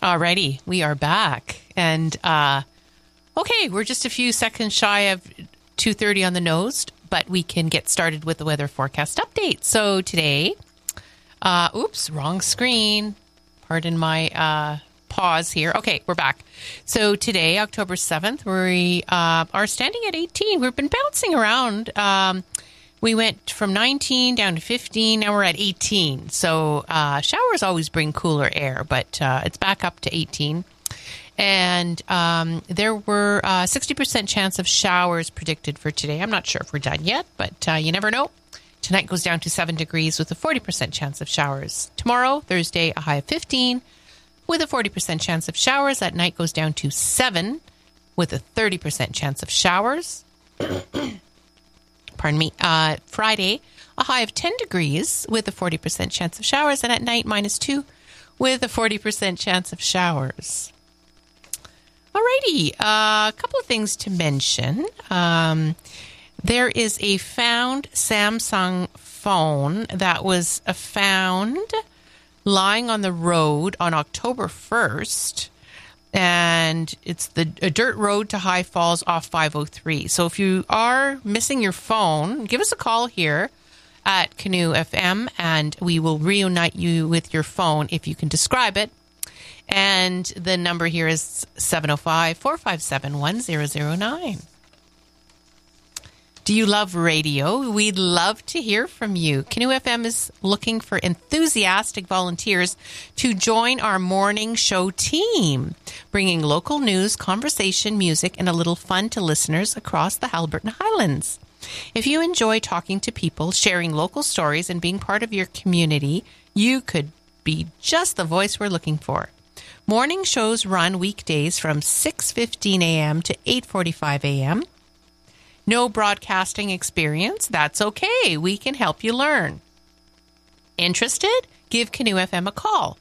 Alrighty, we are back. And, okay, we're just a few seconds shy of 2:30 on the nose, but we can get started with the weather forecast update. So today, wrong screen. Pardon my pause here. Okay, we're back. So today, October 7th, we are standing at 18. We've been bouncing around. We went from 19 down to 15. Now we're at 18. So showers always bring cooler air, but it's back up to 18. And there were 60% chance of showers predicted for today. I'm not sure if we're done yet, but you never know. Tonight goes down to 7 degrees with a 40% chance of showers. Tomorrow, Thursday, a high of 15 with a 40% chance of showers. That night goes down to 7 with a 30% chance of showers. Pardon me. Friday, a high of 10 degrees with a 40% chance of showers. And at night, -2 with a 40% chance of showers. Alrighty, a couple of things to mention. There is a found Samsung phone that was found lying on the road on October 1st, and it's a dirt road to High Falls off 503. So if you are missing your phone, give us a call here at Canoe FM, and we will reunite you with your phone if you can describe it. And the number here is 705-457-1009. Do you love radio? We'd love to hear from you. Canoe FM is looking for enthusiastic volunteers to join our morning show team, bringing local news, conversation, music, and a little fun to listeners across the Haliburton Highlands. If you enjoy talking to people, sharing local stories, and being part of your community, you could be just the voice we're looking for. Morning shows run weekdays from 6:15 a.m. to 8:45 a.m. No broadcasting experience? That's okay. We can help you learn. Interested? Give Canoe FM a call,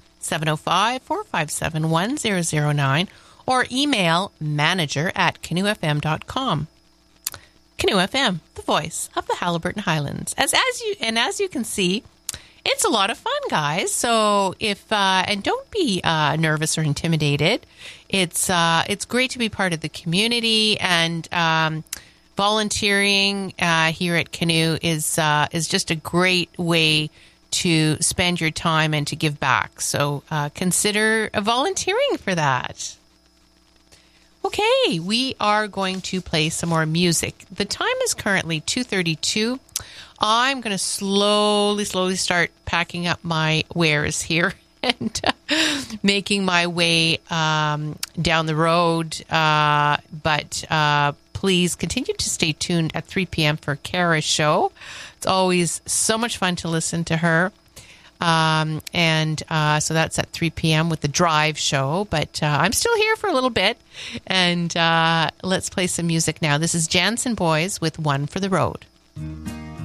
705-457-1009, or email manager@canoefm.com. Canoe FM, the voice of the Haliburton Highlands. As you can see, it's a lot of fun, guys. So and don't be nervous or intimidated. It's great to be part of the community, and volunteering here at Canoe is just a great way to spend your time and to give back. So consider volunteering for that. Okay, we are going to play some more music. The time is currently 2:32. I'm going to slowly start packing up my wares here and making my way down the road. But please continue to stay tuned at 3 p.m. for Kara's show. It's always so much fun to listen to her. So that's at 3 p.m. with the Drive show. But I'm still here for a little bit. And let's play some music now. This is Jansen Boys with One for the Road.